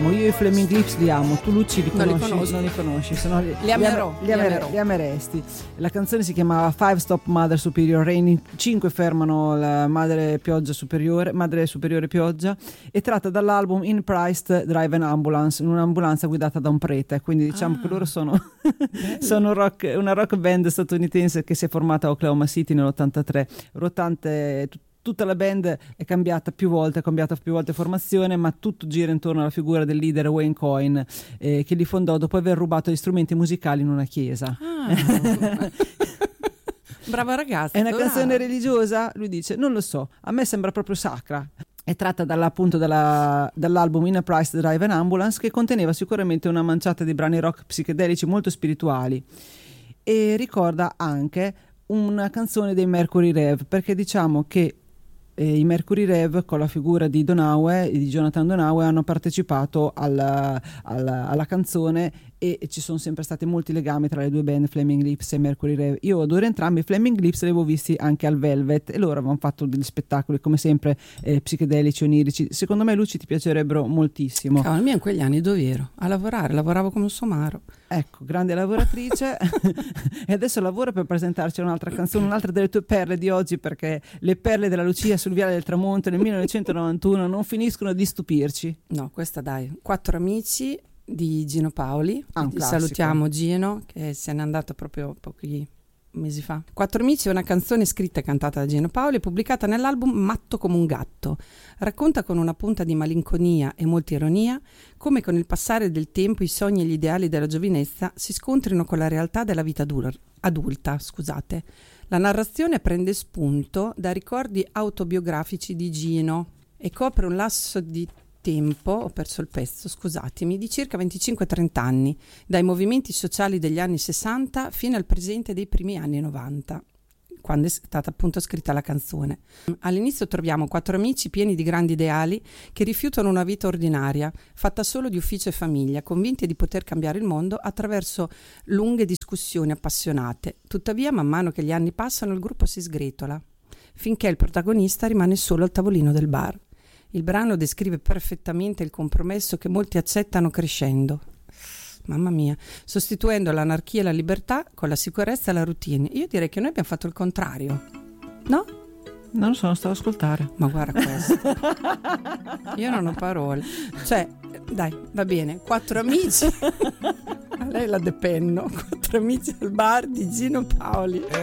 amo, io i Flaming Lips li amo, tu Luci li conosci? Non li conosci, se no li ameresti. La canzone si chiamava Five Stop Mother Superior Rain, 5 fermano la madre superiore pioggia, e tratta dall'album In Priced Drive an Ambulance, un'ambulanza guidata da un prete, quindi diciamo che loro sono una rock band statunitense che si è formata a Oklahoma City nell'83. Tutta la band è cambiata più volte formazione, ma tutto gira intorno alla figura del leader Wayne Coyne, che li fondò dopo aver rubato gli strumenti musicali in una chiesa. Brava ragazza. È una canzone religiosa? Lui dice: non lo so, a me sembra proprio sacra. È tratta dall'album In a Price Drive an Ambulance, che conteneva sicuramente una manciata di brani rock psichedelici molto spirituali, e ricorda anche una canzone dei Mercury Rev, perché diciamo che i Mercury Rev, con la figura di Jonathan Donaue, hanno partecipato alla canzone, e ci sono sempre stati molti legami tra le due band, Flaming Lips e Mercury Rev. Io adoro entrambi. Flaming Lips li avevo visti anche al Velvet, e loro avevano fatto degli spettacoli come sempre psichedelici, onirici. Secondo me, Luci, ti piacerebbero moltissimo. Cavolo, mia in quegli anni dove ero? A lavoravo come un somaro. Ecco, grande lavoratrice. E adesso lavora per presentarci un'altra canzone, un'altra delle tue perle di oggi, perché le perle della Lucia sul Viale del Tramonto nel 1991 non finiscono di stupirci. No, questa dai, 4 amici di Gino Paoli. Salutiamo Gino, che se n'è andato proprio pochi mesi fa. 4 amici è una canzone scritta e cantata da Gino Paoli, pubblicata nell'album Matto come un gatto. Racconta con una punta di malinconia e molta ironia come con il passare del tempo i sogni e gli ideali della giovinezza si scontrino con la realtà della vita adulta. La narrazione prende spunto da ricordi autobiografici di Gino e copre un lasso di tempo, ho perso il pezzo, scusatemi, di circa 25-30 anni, dai movimenti sociali degli anni 60 fino al presente dei primi anni 90, quando è stata appunto scritta la canzone. All'inizio troviamo 4 amici pieni di grandi ideali che rifiutano una vita ordinaria, fatta solo di ufficio e famiglia, convinti di poter cambiare il mondo attraverso lunghe discussioni appassionate. Tuttavia, man mano che gli anni passano, il gruppo si sgretola, finché il protagonista rimane solo al tavolino del bar. Il brano descrive perfettamente il compromesso che molti accettano crescendo. Mamma mia, sostituendo l'anarchia e la libertà con la sicurezza e la routine. Io direi che noi abbiamo fatto il contrario, no? Non lo so, non stavo ad ascoltare. Ma guarda questo. Io non ho parole. Cioè, dai, va bene, 4 amici. A lei la depenno. 4 amici al bar di Gino Paoli.